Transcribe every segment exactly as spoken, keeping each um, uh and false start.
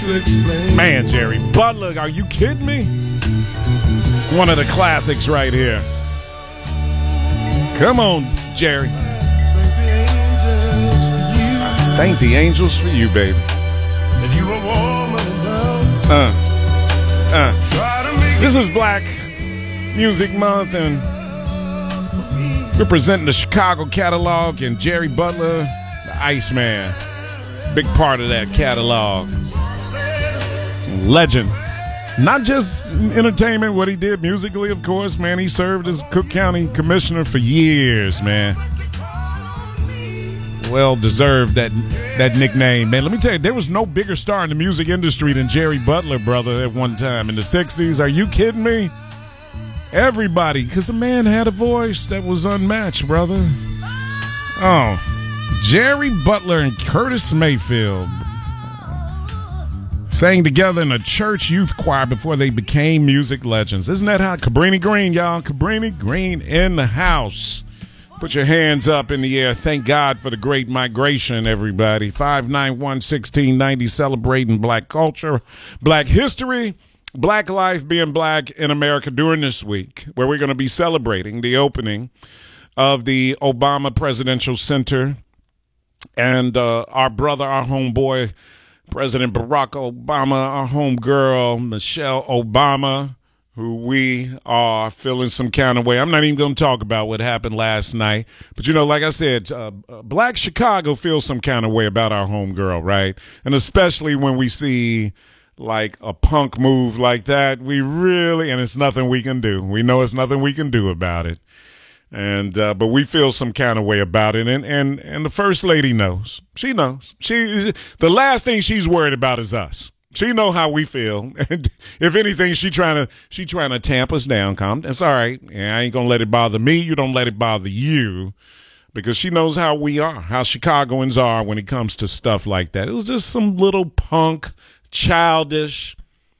Man, Jerry Butler, are you kidding me? One of the classics right here. Come on, Jerry. Thank the angels for you, baby. Uh, uh. This is Black Music Month, and representing the Chicago catalog, and Jerry Butler, the Iceman. It's a big part of that catalog. Legend. Not just entertainment, what he did musically, of course, man. He served as Cook County Commissioner for years, man. Well deserved that that nickname, man. Let me tell you, there was no bigger star in the music industry than Jerry Butler, brother, at one time in the sixties. Are you kidding me? Everybody, because the man had a voice that was unmatched, brother. Oh, Jerry Butler and Curtis Mayfield sang together in a church youth choir before they became music legends. Isn't that how? Cabrini Green, y'all. Cabrini Green in the house. Put your hands up in the air. Thank God for the great migration, everybody. five nine one, one six nine zero, celebrating black culture, black history, black life, being black in America during this week, where we're going to be celebrating the opening of the Obama Presidential Center. And uh, our brother, our homeboy, President Barack Obama, our homegirl, Michelle Obama, who we are feeling some kind of way. I'm not even going to talk about what happened last night. But, you know, like I said, uh, Black Chicago feels some kind of way about our homegirl, right? And especially when we see, like, a punk move like that, we really, and it's nothing we can do. We know it's nothing we can do about it. And, uh, but we feel some kind of way about it. And, and, and the First Lady knows. She knows. She, the last thing she's worried about is us. She know how we feel. And if anything, she trying to she trying to tamp us down. Calm. It's all right. Yeah, I ain't gonna let it bother me. You don't let it bother you, because she knows how we are, how Chicagoans are when it comes to stuff like that. It was just some little punk, childish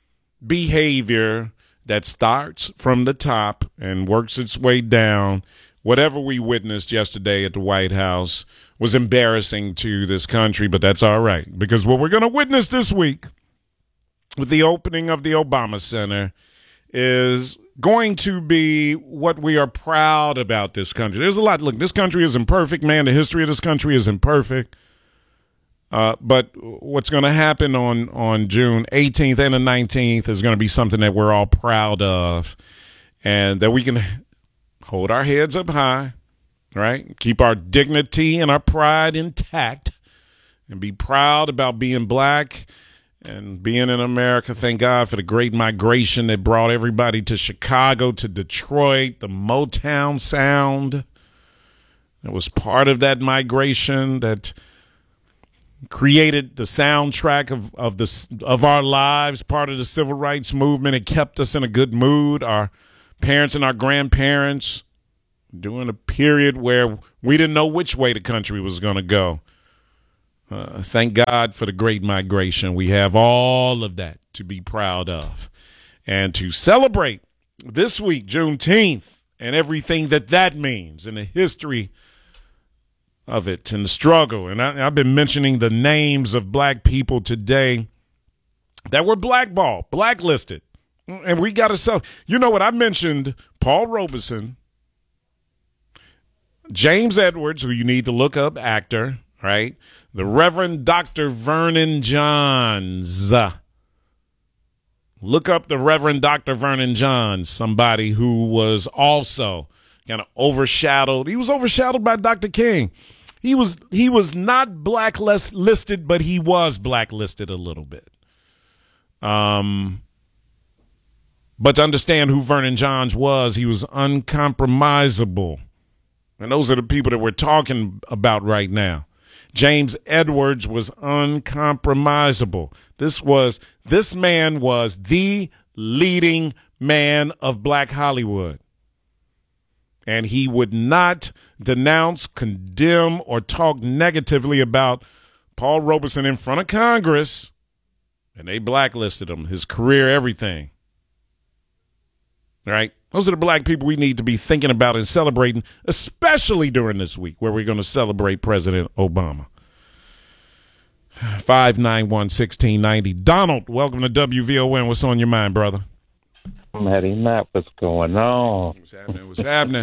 behavior that starts from the top and works its way down. Whatever we witnessed yesterday at the White House was embarrassing to this country, but that's all right, because what we're gonna witness this week with the opening of the Obama Center is going to be what we are proud about this country. There's a lot. Look, this country isn't perfect, man. The history of this country isn't perfect. Uh, but what's going to happen on, on June eighteenth and the nineteenth is going to be something that we're all proud of, and that we can hold our heads up high, right? Keep our dignity and our pride intact, and be proud about being black and being in America. Thank God for the great migration that brought everybody to Chicago, to Detroit, the Motown sound. It was part of that migration that created the soundtrack of, of, the, of our lives, part of the civil rights movement. It kept us in a good mood. Our parents and our grandparents, during a period where we didn't know which way the country was going to go. Uh, thank God for the great migration. We have all of that to be proud of, and to celebrate this week, Juneteenth, and everything that that means, and the history of it, and the struggle. And I, I've been mentioning the names of black people today that were blackballed, blacklisted, and we got to sell. You know what? I mentioned Paul Robeson, James Edwards, who you need to look up, actor, right? The Reverend Doctor Vernon Johns. Look up the Reverend Doctor Vernon Johns, somebody who was also kind of overshadowed. He was overshadowed by Doctor King. He was he was not blacklisted, but he was blacklisted a little bit. Um, but to understand who Vernon Johns was, he was uncompromisable. And those are the people that we're talking about right now. James Edwards was uncompromisable. This was this man was the leading man of black Hollywood. And he would not denounce, condemn, or talk negatively about Paul Robeson in front of Congress. And they blacklisted him, his career, everything. All right? Those are the black people we need to be thinking about and celebrating, especially during this week where we're going to celebrate President Obama. five nine one, one six nine zero. Donald, welcome to W V O N. What's on your mind, brother? Matty Matt, what's going on? What's happening? What's happening?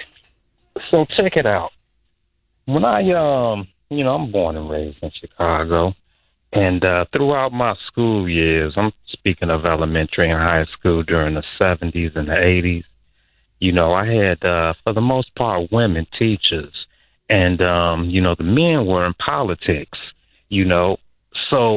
So check it out. When I, um, you know, I'm born and raised in Chicago, and uh, throughout my school years, I'm speaking of elementary and high school during the seventies and the eighties, you know, I had, uh, for the most part, women teachers, and, um, you know, the men were in politics, you know, so,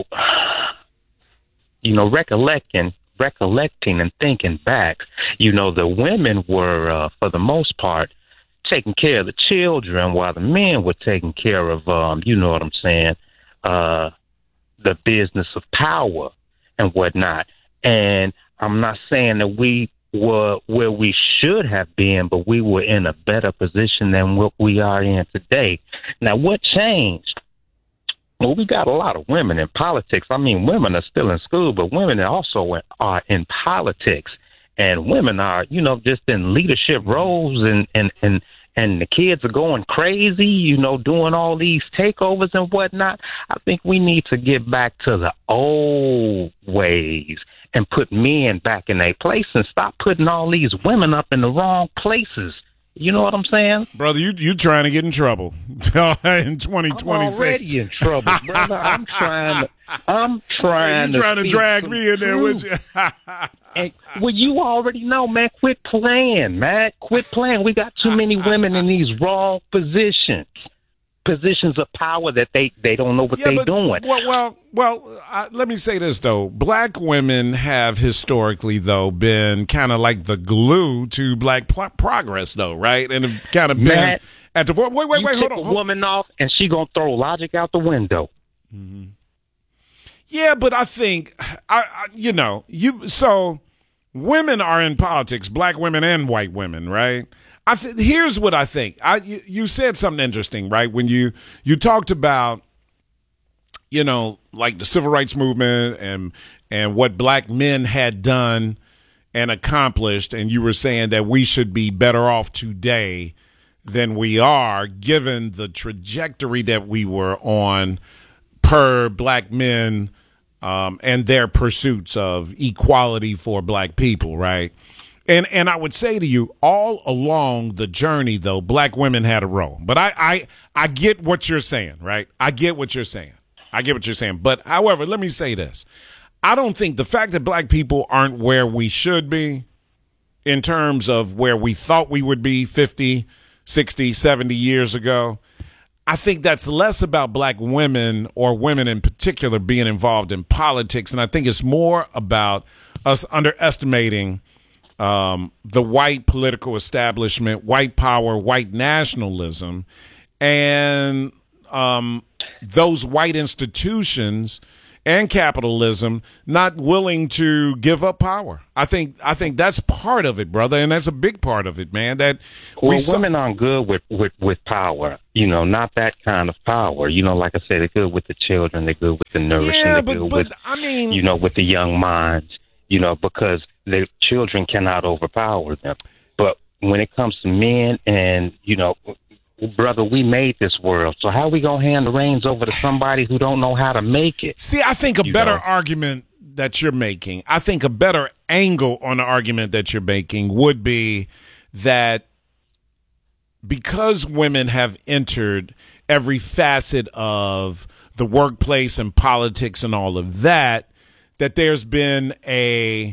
you know, recollecting, recollecting and thinking back, you know, the women were, uh, for the most part, taking care of the children while the men were taking care of, um, you know what I'm saying, uh, the business of power and whatnot. And I'm not saying that we were where we should have been, but we were in a better position than what we are in today. Now, what changed? Well, we got a lot of women in politics. I mean, women are still in school, but women also are in politics. And women are, you know, just in leadership roles, and, and, and, and the kids are going crazy, you know, doing all these takeovers and whatnot. I think we need to get back to the old ways and put men back in their place and stop putting all these women up in the wrong places. You know what I'm saying? Brother, you you trying to get in trouble in twenty twenty-six. I'm already in trouble, brother. I'm trying to, I'm trying you trying to, to drag me in there, would you? And, well, you already know, man. Quit playing, man. Quit playing. We got too many women in these wrong positions. Positions of power that they, they don't know what yeah, they're doing. Well, well, well uh, let me say this, though. Black women have historically, though, been kind of like the glue to black pl- progress, though, right? And have kind of been Matt, at the wait, wait, wait, you hold take on. a Hold. woman off, and she gonna throw logic out the window. Mm-hmm. Yeah, but I think, I, I, you know, you so women are in politics, black women and white women, right? I th- here's what I think. I you, you said something interesting, right? When you you talked about, you know, like the civil rights movement and and what black men had done and accomplished, and you were saying that we should be better off today than we are, given the trajectory that we were on per black men um, and their pursuits of equality for black people, right? And and I would say to you, all along the journey, though, black women had a role. But I, I I get what you're saying, right? I get what you're saying. I get what you're saying. But, however, let me say this. I don't think the fact that black people aren't where we should be in terms of where we thought we would be fifty, sixty, seventy years ago, I think that's less about black women or women in particular being involved in politics. And I think it's more about us underestimating Um, the white political establishment, white power, white nationalism, and um, those white institutions and capitalism not willing to give up power. I think I think that's part of it, brother, and that's a big part of it, man. That well, we women saw- aren't good with, with, with power. You know, not that kind of power. You know, like I said, they're good with the children, they're good with the nourishing, yeah, they're but, good but with, I mean, you know, with the young minds. You know, because the children cannot overpower them. But when it comes to men and, you know, brother, we made this world. So how are we going to hand the reins over to somebody who don't know how to make it? See, I think a you better know? argument that you're making, I think a better angle on the argument that you're making would be that because women have entered every facet of the workplace and politics and all of that, that there's been a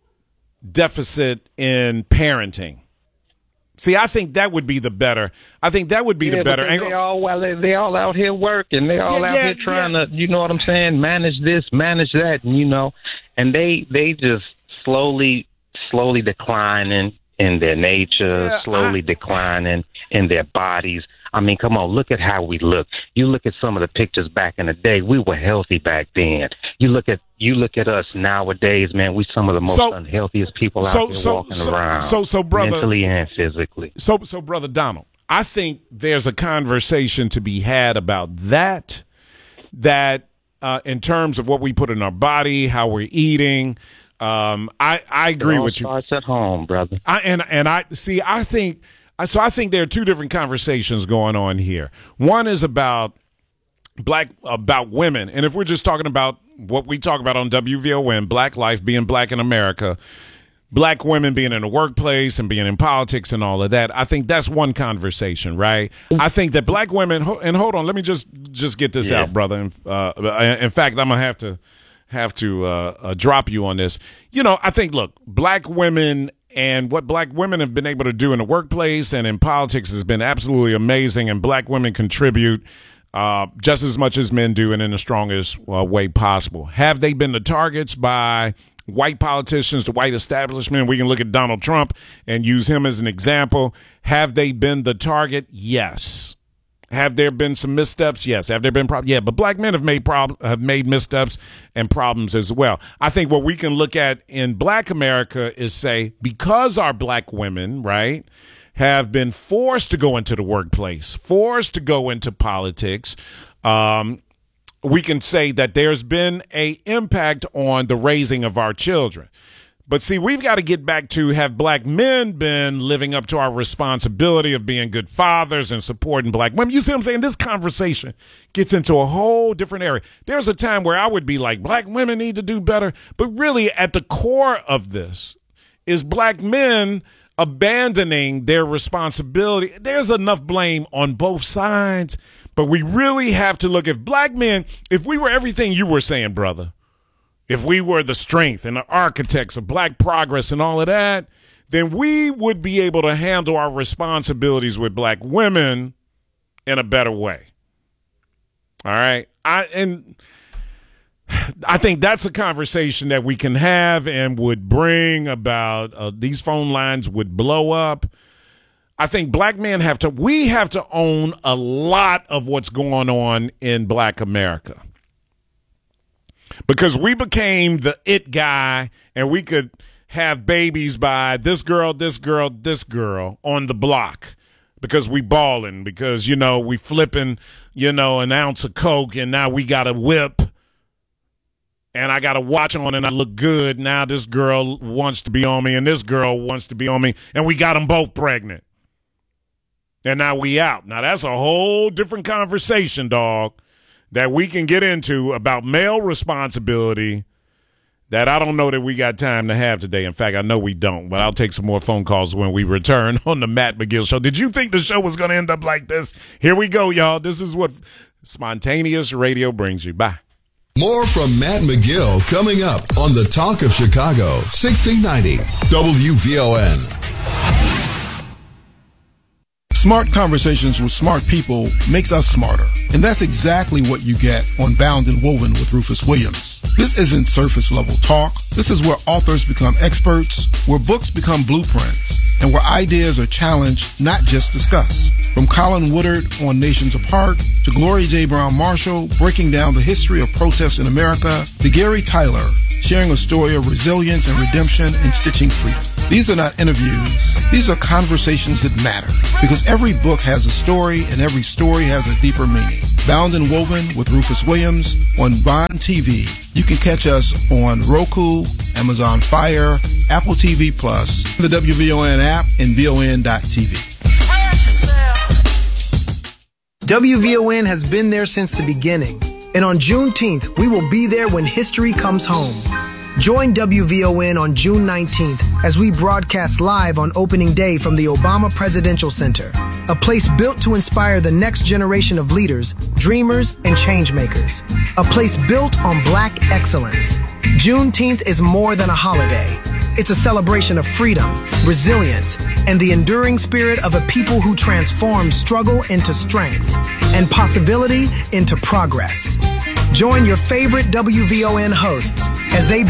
deficit in parenting. See, I think that would be the better. I think that would be yeah, the better angle. They all well, they, they all out here working. They all yeah, out yeah, here trying yeah. to, you know what I'm saying, manage this, manage that, and you know, and they they just slowly, slowly declining in their nature, yeah, slowly I, declining in their bodies. I mean, come on, look at how we look. You look at some of the pictures back in the day. We were healthy back then. You look at you look at us nowadays, man. We some of the most so, unhealthiest people so, out there so, walking so, around, so, so, brother, mentally and physically. So, so, brother Donald, I think there's a conversation to be had about that. That uh, in terms of what we put in our body, how we're eating. Um, I I agree it all with you. Starts at home, brother. I and and I see. I think. So I think there are two different conversations going on here. One is about black about women, and if we're just talking about what we talk about on W V O N, black life, being black in America, black women being in the workplace and being in politics and all of that, I think that's one conversation, right? I think that black women, and hold on, let me just just get this yeah. out, brother. Uh, in fact, I'm gonna have to have to uh, uh, drop you on this. You know, I think, look, black women and what black women have been able to do in the workplace and in politics has been absolutely amazing, and black women contribute uh, just as much as men do and in the strongest uh, way possible. Have they been the targets by white politicians, the white establishment? We can look at Donald Trump and use him as an example. Have they been the target? Yes. Have there been some missteps? Yes. Have there been problems? Yeah, but black men have made prob- have made missteps and problems as well. I think what we can look at in black America is say, because our black women, right, have been forced to go into the workplace, forced to go into politics, um, we can say that there's been a impact on the raising of our children. But see, we've got to get back to, have black men been living up to our responsibility of being good fathers and supporting black women? You see what I'm saying? This conversation gets into a whole different area. There's a time where I would be like, black women need to do better. But really, at the core of this is black men abandoning their responsibility. There's enough blame on both sides, but we really have to look, if black men, if we were everything you were saying, brother, if we were the strength and the architects of black progress and all of that, then we would be able to handle our responsibilities with black women in a better way. All right. I and I think that's a conversation that we can have and would bring about uh, these phone lines would blow up. I think black men have to, we have to own a lot of what's going on in black America. Because we became the it guy, and we could have babies by this girl, this girl, this girl on the block because we balling, because, you know, we flipping, you know, an ounce of Coke, and now we got a whip, and I got a watch on, and I look good. Now this girl wants to be on me, and this girl wants to be on me, and we got them both pregnant. And now we out. Now that's a whole different conversation, dog, that we can get into about male responsibility that I don't know that we got time to have today. In fact, I know we don't, but I'll take some more phone calls when we return on the Matt McGill Show. Did you think the show was going to end up like this? Here we go, y'all. This is what spontaneous radio brings you. Bye. More from Matt McGill coming up on the Talk of Chicago, sixteen ninety W V O N. Smart conversations with smart people makes us smarter. And that's exactly what you get on Bound and Woven with Rufus Williams. This isn't surface level talk. This is where authors become experts, where books become blueprints, and where ideas are challenged, not just discussed. From Colin Woodard on Nations Apart, to Gloria J. Brown Marshall breaking down the history of protests in America, to Gary Tyler sharing a story of resilience and redemption and stitching freedom. These are not interviews. These are conversations that matter, because every book has a story and every story has a deeper meaning. Bound and Woven with Rufus Williams on Bond T V. You can catch us on Roku, Amazon Fire, Apple T V Plus, the W V O N app, and V O N dot T V. W V O N has been there since the beginning. And on Juneteenth, we will be there when history comes home. Join W V O N on June nineteenth as we broadcast live on opening day from the Obama Presidential Center, a place built to inspire the next generation of leaders, dreamers, and changemakers. A place built on black excellence. Juneteenth is more than a holiday. It's a celebration of freedom, resilience, and the enduring spirit of a people who transform struggle into strength and possibility into progress. Join your favorite W V O N hosts as they